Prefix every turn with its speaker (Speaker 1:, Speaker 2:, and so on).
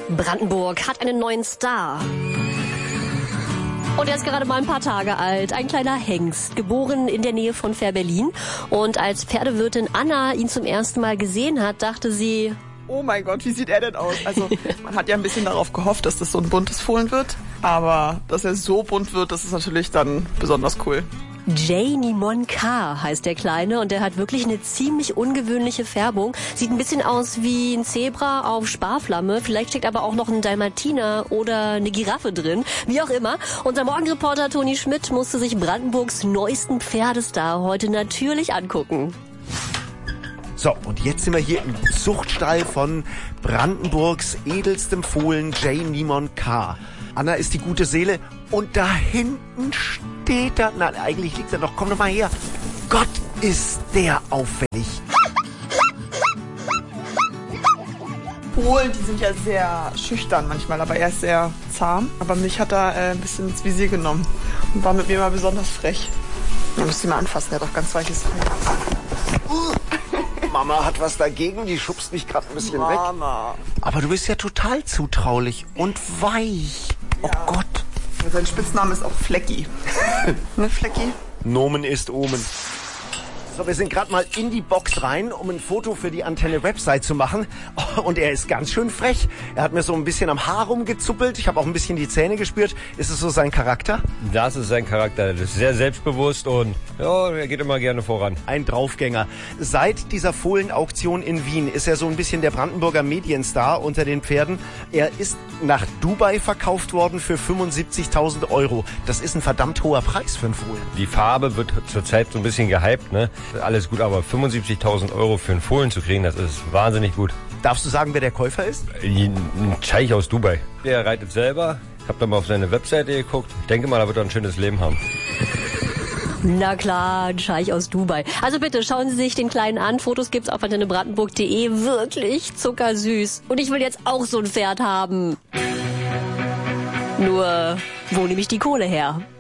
Speaker 1: Brandenburg hat einen neuen Star. Und er ist gerade mal ein paar Tage alt. Ein kleiner Hengst, geboren in der Nähe von Fehrbellin. Und als Pferdewirtin Anna ihn zum ersten Mal gesehen hat, dachte sie...
Speaker 2: Oh mein Gott, wie sieht er denn aus? Also man hat ja ein bisschen darauf gehofft, dass das so ein buntes Fohlen wird. Aber dass er so bunt wird, das ist natürlich dann besonders cool.
Speaker 1: Jaynimon K. heißt der Kleine und der hat wirklich eine ziemlich ungewöhnliche Färbung. Sieht ein bisschen aus wie ein Zebra auf Sparflamme. Vielleicht steckt aber auch noch ein Dalmatiner oder eine Giraffe drin. Wie auch immer. Unser Morgenreporter Toni Schmidt musste sich Brandenburgs neuesten Pferdestar heute natürlich angucken.
Speaker 3: So, und jetzt sind wir hier im Zuchtstall von Brandenburgs edelstem Fohlen Jaynimon K. Anna ist die gute Seele und da hinten steht er. Nein, eigentlich liegt er doch. Komm doch mal her. Gott, ist der auffällig.
Speaker 2: Fohlen, die sind ja sehr schüchtern manchmal, aber er ist sehr zahm. Aber mich hat er ein bisschen ins Visier genommen und war mit mir mal besonders frech. Man müsste ihn mal anfassen, der hat doch ganz weiches Fell.
Speaker 3: Mama hat was dagegen, die schubst mich gerade ein bisschen
Speaker 2: Mama.
Speaker 3: weg. Aber du bist ja total zutraulich und weich. Oh
Speaker 2: Ja.
Speaker 3: Gott.
Speaker 2: Sein Spitzname ist auch Flecki. Ne, Flecki?
Speaker 3: Nomen ist Omen. So, wir sind gerade mal in die Box rein, um ein Foto für die Antenne-Website zu machen. Und er ist ganz schön frech. Er hat mir so ein bisschen am Haar rumgezuppelt. Ich habe auch ein bisschen die Zähne gespürt. Ist es so sein Charakter?
Speaker 4: Das ist sein Charakter. Das ist sehr selbstbewusst und ja, er geht immer gerne voran.
Speaker 3: Ein Draufgänger. Seit dieser Fohlenauktion in Wien ist er so ein bisschen der Brandenburger Medienstar unter den Pferden. Er ist nach Dubai verkauft worden für 75.000 Euro. Das ist ein verdammt hoher Preis für einen Fohlen.
Speaker 4: Die Farbe wird zurzeit so ein bisschen gehypt, ne? Alles gut, aber 75.000 Euro für einen Fohlen zu kriegen, das ist wahnsinnig gut.
Speaker 3: Darfst du sagen, wer der Käufer ist?
Speaker 4: Ein Scheich aus Dubai. Der reitet selber. Ich habe da mal auf seine Webseite geguckt. Ich denke mal, da wird er ein schönes Leben haben.
Speaker 1: Na klar, ein Scheich aus Dubai. Also bitte, schauen Sie sich den Kleinen an. Fotos gibt's auf antennebrandenburg.de. Wirklich zuckersüß. Und ich will jetzt auch so ein Pferd haben. Nur, wo nehme ich die Kohle her?